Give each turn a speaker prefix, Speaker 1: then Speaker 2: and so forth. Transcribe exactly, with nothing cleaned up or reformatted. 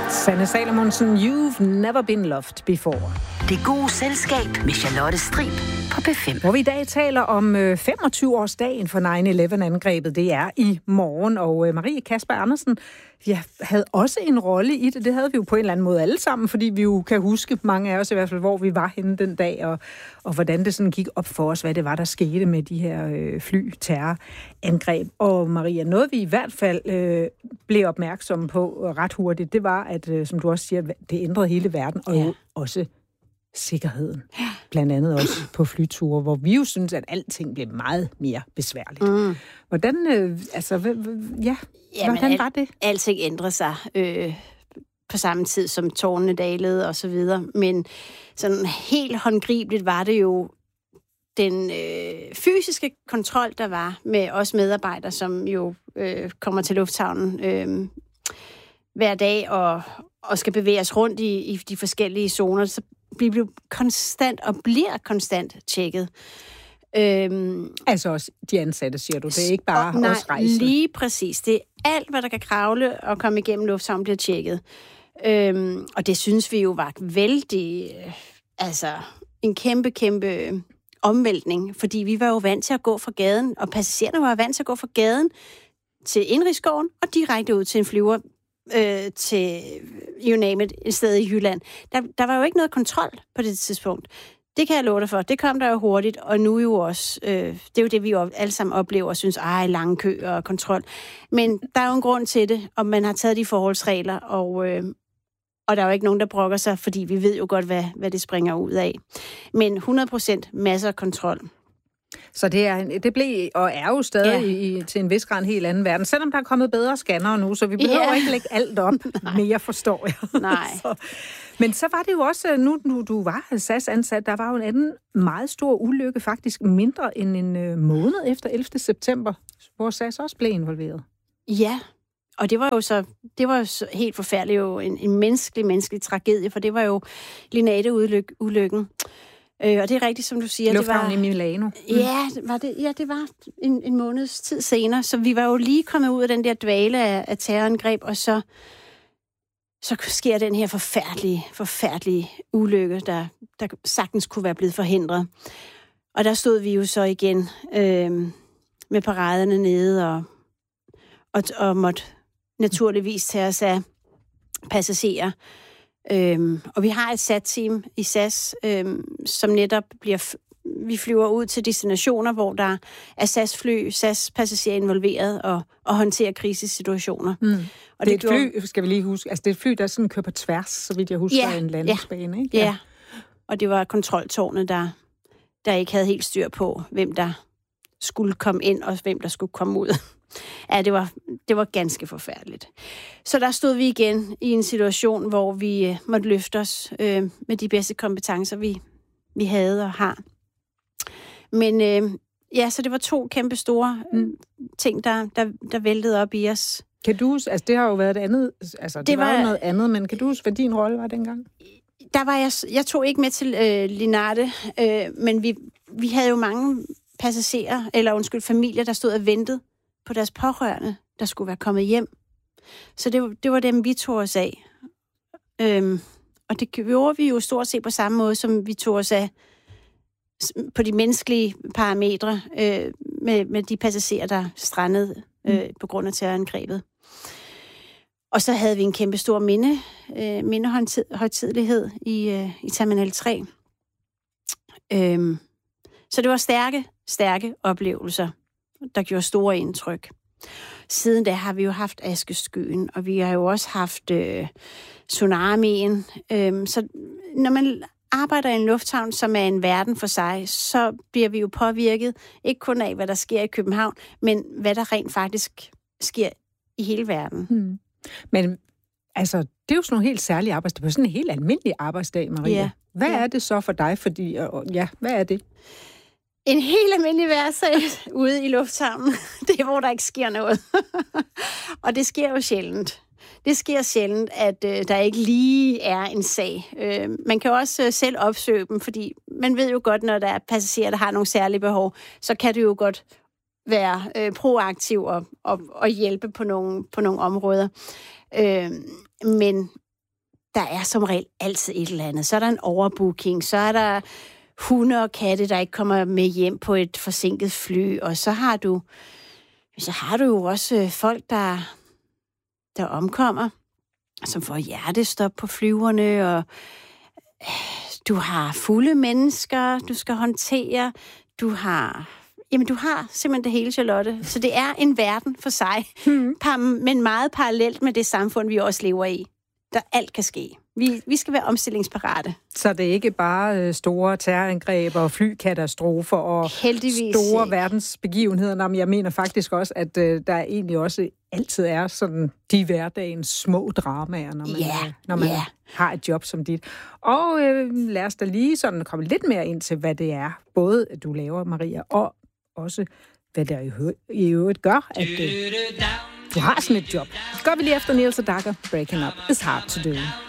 Speaker 1: Sanne Salomonsen, You've Never Been Loved Before.
Speaker 2: Det gode selskab med Charlotte Strib på P fem.
Speaker 1: Hvor vi i dag taler om femogtyve-årsdagen for nine eleven-angrebet. Det er i morgen, og Marie Kasper Andersen, ja, havde også en rolle i det. Det havde vi jo på en eller anden måde alle sammen, fordi vi jo kan huske, mange af os i hvert fald, hvor vi var henne den dag, og, og hvordan det sådan gik op for os, hvad det var, der skete med de her øh, fly-terrorangreb. Og Maria, noget vi i hvert fald øh, blev opmærksomme på ret hurtigt, det var, at, øh, som du også siger, det ændrede hele verden, og ja. jo også sikkerheden. Blandt andet også på flyture, hvor vi jo synes, at alting blev meget mere besværligt. Mm. Hvordan, øh, altså, ja,
Speaker 3: Jamen,
Speaker 1: hvordan var det?
Speaker 3: Al, alting ændrede sig øh, på samme tid, som tårnene dalede og så videre. Men sådan helt håndgribeligt var det jo den øh, fysiske kontrol, der var med os medarbejdere, som jo øh, kommer til lufthavnen øh, hver dag og, og skal bevæge os rundt i, i de forskellige zoner. Så vi blev konstant og bliver konstant tjekket. Øhm,
Speaker 1: altså også de ansatte, siger du. Det er ikke bare
Speaker 3: og, nej,
Speaker 1: os rejse.
Speaker 3: Lige præcis. Det er alt, hvad der kan kravle og komme igennem lufthavnen, bliver tjekket. Øhm, og det synes vi jo var vældig, øh, altså en kæmpe, kæmpe omvæltning, fordi vi var jo vant til at gå fra gaden, og passagererne var vant til at gå fra gaden til Indrigsgården og direkte ud til en flyver øh, til, you name it, et sted i Jylland. Der, der var jo ikke noget kontrol på det tidspunkt. Det kan jeg love dig for. Det kom der jo hurtigt, og nu jo også, øh, det er jo det, vi jo alle sammen oplever og synes, ej, lange køer og kontrol. Men der er jo en grund til det, og man har taget de forholdsregler, og, øh, og der er jo ikke nogen, der brokker sig, fordi vi ved jo godt, hvad, hvad det springer ud af. Men hundrede procent masser af kontrol.
Speaker 1: Så det, er, det blev og er jo stadig ja. i, til en vis grad en helt anden verden, selvom der er kommet bedre scannere nu, så vi behøver ja. ikke lægge alt op mere, forstår jeg.
Speaker 3: Nej.
Speaker 1: så. Men så var det jo også, nu, nu du var S A S-ansat, der var jo en anden meget stor ulykke, faktisk mindre end en øh, måned efter ellevte september, hvor S A S også blev involveret.
Speaker 3: Ja, og det var jo så, det var jo så helt forfærdeligt, jo en, en menneskelig, menneskelig tragedie, for det var jo Linate-ulykken. Øh, og det er rigtigt, som du siger.
Speaker 1: Lufthavnen
Speaker 3: det var,
Speaker 1: i Milano. Mm.
Speaker 3: Ja, var det, ja, det var en, en måneds tid senere, så vi var jo lige kommet ud af den der dvale af, af terrorangreb, og så, så sker den her forfærdelige, forfærdelige ulykke, der, der sagtens kunne være blevet forhindret. Og der stod vi jo så igen øh, med paraderne nede, og, og, og måtte naturligvis tage os af passagerer. Øhm, og vi har et S A T-team i S A S, øhm, som netop bliver... Vi flyver ud til destinationer, hvor der er S A S-fly, S A S-passagerer involveret og, og håndterer krisesituationer. Mm.
Speaker 1: Og det er det et fly, skal vi lige huske, altså det er et fly, der sådan kører på tværs, så vidt jeg husker,
Speaker 3: ja,
Speaker 1: en landingsbane,
Speaker 3: ja,
Speaker 1: ikke?
Speaker 3: Ja. ja, og det var kontroltårnet, der, der ikke havde helt styr på, hvem der skulle komme ind, og hvem der skulle komme ud. Ja, det var, det var ganske forfærdeligt. Så der stod vi igen i en situation, hvor vi øh, måtte løfte os øh, med de bedste kompetencer, vi, vi havde og har. Men øh, ja, så det var to kæmpe store øh, ting, der, der, der væltede op i os.
Speaker 1: Kan du huske, altså det har jo været et andet, altså det, det var, var jo noget andet, men kan du huske, hvad din rolle var dengang?
Speaker 3: Der var jeg, jeg tog ikke med til øh, Linate, øh, men vi, vi havde jo mange passagerer, eller undskyld, familier, der stod og ventede på deres pårørende, der skulle være kommet hjem. Så det, det var dem, vi tog os af. Øhm, og det gjorde vi jo stort set på samme måde, som vi tog os af på de menneskelige parametre øh, med, med de passagerer, der strandede øh, på grund af terrorangrebet. Og så havde vi en kæmpe stor minde, øh, mindehøjtidelighed i, øh, i Terminal tre. Øhm, så det var stærke, stærke oplevelser, der gjorde store indtryk. Siden da har vi jo haft askeskyen, og vi har jo også haft øh, tsunamien. Øhm, så når man arbejder i en lufthavn, som er en verden for sig, så bliver vi jo påvirket, ikke kun af, hvad der sker i København, men hvad der rent faktisk sker i hele verden.
Speaker 1: Hmm. Men altså, det er jo sådan nogle helt særlige arbejdsdage. Det er sådan en helt almindelig arbejdsdag, Maria. Ja. Hvad ja. er det så for dig? Fordi, og, ja, hvad er det?
Speaker 3: En helt almindelig hverdag ude i lufthavnen. Det er, hvor der ikke sker noget. Og det sker jo sjældent. Det sker sjældent, at øh, der ikke lige er en sag. Øh, man kan også øh, selv opsøge dem, fordi man ved jo godt, når der er passagerer, der har nogle særlige behov, så kan det jo godt være øh, proaktiv og, og, og hjælpe på nogle, på nogle områder. Øh, men der er som regel altid et eller andet. Så er der en overbooking, så er der hunde og katte, der ikke kommer med hjem på et forsinket fly, og så har du, så har du jo også folk, der, der omkommer, som får hjertestop på flyverne, og du har fulde mennesker, du skal håndtere, du har... Jamen, du har simpelthen det hele, Charlotte. Så det er en verden for sig, hmm. men meget parallelt med det samfund, vi også lever i. Der alt kan ske. Vi, vi skal være omstillingsparate.
Speaker 1: Så det er ikke bare store terrorangreb og flykatastrofer og Heldigvis store ikke. verdensbegivenheder. Men jeg mener faktisk også, at uh, der egentlig også altid er sådan de hverdagens små dramaer, når man, yeah. når man yeah. har et job som dit. Og uh, lad os da lige sådan komme lidt mere ind til, hvad det er, både du laver, Maria, og også hvad der i øvrigt gør, at uh, du har sådan et job. Det gør vi lige efter Niels og Dagger. Breaking Up is hard to do.